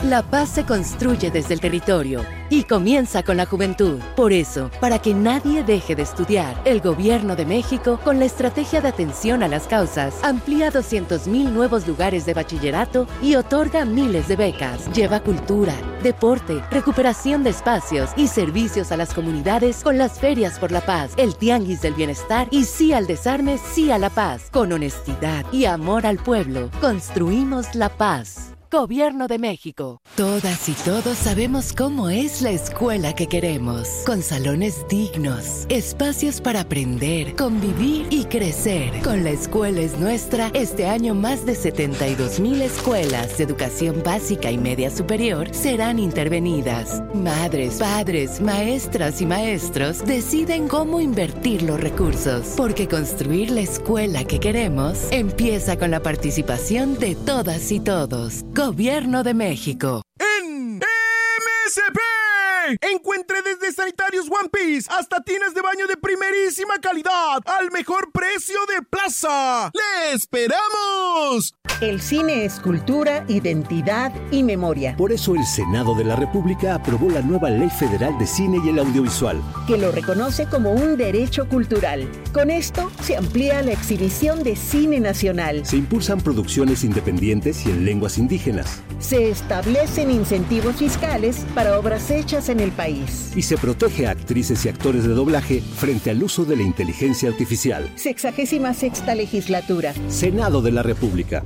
La paz se construye desde el territorio y comienza con la juventud. Por eso, para que nadie deje de estudiar, el Gobierno de México, con la estrategia de atención a las causas, amplía 200,000 nuevos lugares de bachillerato y otorga miles de becas. Lleva cultura, deporte, recuperación de espacios y servicios a las comunidades con las ferias por la paz, el tianguis del bienestar y sí al desarme, sí a la paz. Con honestidad y amor al pueblo, construimos la paz. Gobierno de México. Todas y todos sabemos cómo es la escuela que queremos. Con salones dignos, espacios para aprender, convivir y crecer. Con La Escuela es Nuestra, este año más de 72,000 escuelas de educación básica y media superior serán intervenidas. Madres, padres, maestras y maestros deciden cómo invertir los recursos. Porque construir la escuela que queremos empieza con la participación de todas y todos. Gobierno de México. En MSP encuentre desde sanitarios One Piece hasta tinas de baño de primerísima calidad al mejor precio de plaza. ¡Le esperamos! El cine es cultura, identidad y memoria. Por eso el Senado de la República aprobó la nueva Ley Federal de Cine y el Audiovisual, que lo reconoce como un derecho cultural. Con esto se amplía la exhibición de cine nacional. Se impulsan producciones independientes y en lenguas indígenas. Se establecen incentivos fiscales para obras hechas en el país. Y se protege a actrices y actores de doblaje frente al uso de la inteligencia artificial. 66ª legislatura. Senado de la República.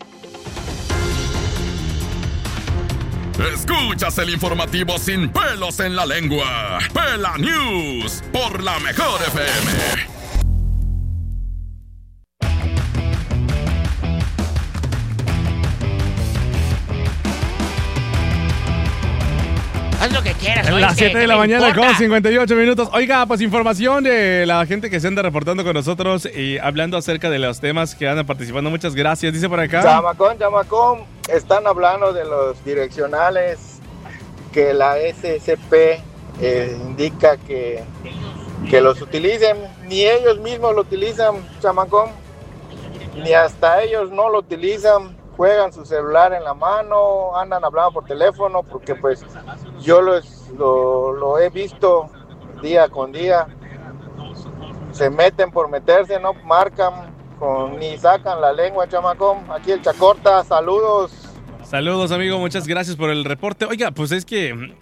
Escuchas el informativo sin pelos en la lengua. Pela News por la Mejor FM. Haz lo que quieras. A las 7 de la mañana con 58 minutos. Oiga, pues información de la gente que se anda reportando con nosotros y hablando acerca de los temas que andan participando. Muchas gracias. Dice por acá. Chamacón. Están hablando de los direccionales que la SCP indica que los utilicen. Ni ellos mismos lo utilizan, chamacón. Ni hasta ellos no lo utilizan. Juegan su celular en la mano, andan hablando por teléfono, porque pues yo lo he visto día con día. Se meten por meterse, no marcan, ni sacan la lengua, chamacón. Aquí el Chacorta, saludos. Saludos, amigo, muchas gracias por el reporte. Oiga, pues es que,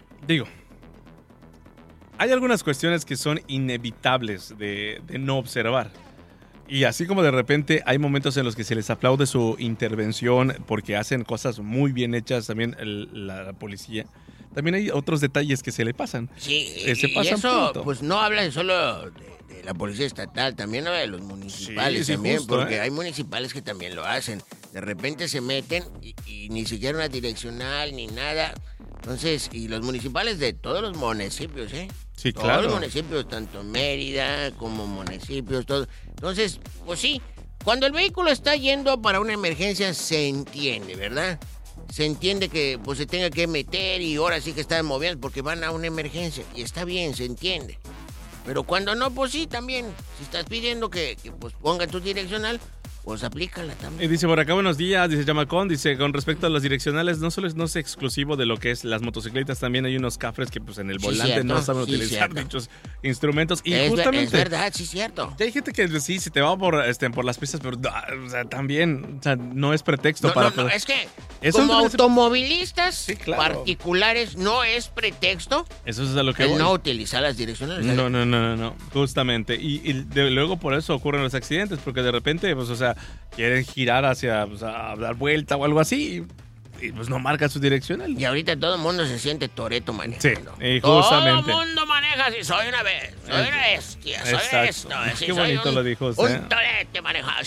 hay algunas cuestiones que son inevitables de no observar. Y así como de repente hay momentos en los que se les aplaude su intervención porque hacen cosas muy bien hechas también la policía, también hay otros detalles que se le pasan. Sí, se pasan y eso punto. pues no habla solo de la policía estatal, también habla de los municipales, sí, también, justo, porque hay municipales que también lo hacen. De repente se meten y ni siquiera una direccional ni nada. Entonces, y los municipales de todos los municipios, Sí, todos claro. los municipios, tanto Mérida como municipios, todos. Entonces, pues sí, cuando el vehículo está yendo para una emergencia se entiende, ¿verdad? Se entiende que pues se tenga que meter y ahora sí que están moviendo porque van a una emergencia. Y está bien, se entiende. Pero cuando no, pues sí, también. Si estás pidiendo que pues pongan tu direccional, pues aplícala también. Y dice por acá, buenos días, dice Chamacón, dice, con respecto a los direccionales, no es exclusivo de lo que es las motocicletas, también hay unos cafres que pues en el volante cierto, no saben utilizar dichos instrumentos. Y justamente... Es verdad, sí, cierto. Hay gente que sí, se te va por las pistas, pero o sea, también, o sea, no es pretexto para... No, es que eso como es automovilistas sí, claro. particulares no es pretexto eso es a lo que el voy. no utilizar las direccionales. No, justamente. Y luego por eso ocurren los accidentes, porque de repente, pues, o sea, quieren girar hacia, pues, a dar vuelta o algo así y pues no marca su direccional. Y ahorita todo el mundo se siente Toretto manejando. Sí, y justamente. Todo el mundo maneja así, soy una bestia, soy esto. Sí, qué bonito lo dijo usted. Un Toretto manejado,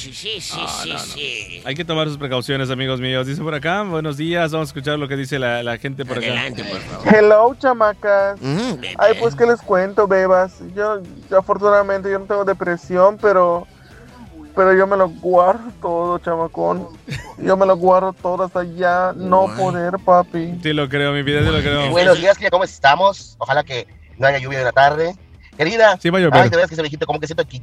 sí. Hay que tomar sus precauciones, amigos míos. Dice por acá, buenos días, vamos a escuchar lo que dice la gente por Adelante, acá. por favor. Hello, chamacas. Ay, pues, ¿qué les cuento, bebas? Yo afortunadamente, yo no tengo depresión, pero yo me lo guardo todo, chamacón. Yo me lo guardo todo hasta ya no poder, papi. Sí lo creo, mi vida, sí lo creo. Buenos días, ¿cómo estamos? Ojalá que no haya lluvia de la tarde. Querida, sí va a llover. Ay, de veras que se me dijiste, como que siento que ya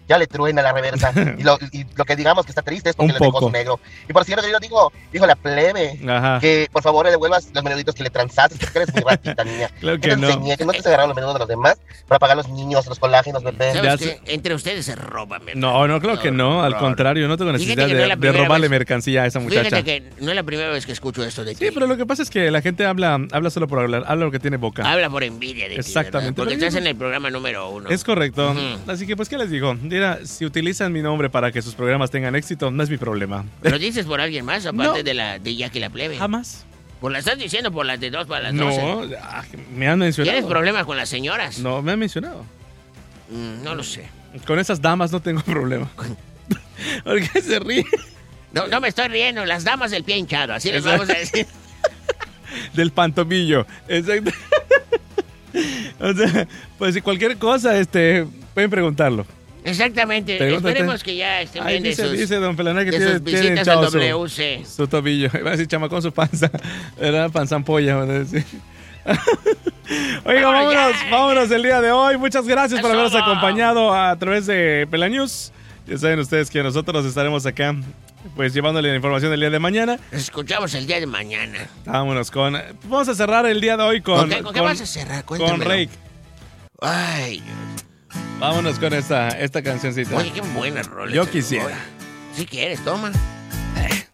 ya le truena la reversa. y lo que digamos que está triste es porque le dejó su negro. Y por cierto, yo dijo la plebe, que por favor le devuelvas los menuditos que le transaste, porque eres muy ratita, niña. Claro que no. Que no te agarraron los menudos de los demás para pagar los niños, los colágenos, bebé. ¿Sabes qué? Entre ustedes se roban, ¿verdad? No, creo que no. Al contrario, no tengo necesidad de robarle mercancía a esa muchacha. Fíjate que no es la primera vez que escucho esto de ti. Sí, pero lo que pasa es que la gente habla solo por hablar, habla lo que tiene boca. Habla por envidia de ti. Exactamente. Porque estás en el programa número 1. Es correcto. Así que, pues, ¿qué les digo? Mira, si utilizan mi nombre para que sus programas tengan éxito, no es mi problema. ¿Lo dices por alguien más, aparte de Jackie la plebe? Jamás. ¿Pues la estás diciendo por las de 2 para las 12? No, me han mencionado. ¿Tienes problemas con las señoras? No, me han mencionado. No lo sé. Con esas damas no tengo problema. ¿Por qué se ríe? No me estoy riendo, las damas del pie hinchado, así les vamos a decir. Del pantomillo, exacto. O sea, pues si cualquier cosa, pueden preguntarlo. Exactamente, esperemos que ya estén bien dice don Pelana que sus visitas al WC. Su tobillo, iba a decir chamacón su panza, era panzampolla, van a decir. Oiga, vámonos el día de hoy. Muchas gracias por habernos acompañado a través de Pela News. Ya saben ustedes que nosotros estaremos acá, pues llevándole la información del día de mañana. Nos escuchamos el día de mañana. Vámonos vamos a cerrar el día de hoy con qué vas a cerrar? Cuéntamelo. Con Rake. Ay, vámonos con esta cancioncita. Oye, qué buena rola. Yo quisiera. Si quieres, toma.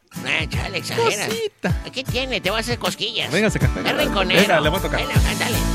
Chale, exageras. Cosita. ¿Qué tiene? Te voy a hacer cosquillas. Venga, rinconero. Venga, le voy a tocar. Venga, dale.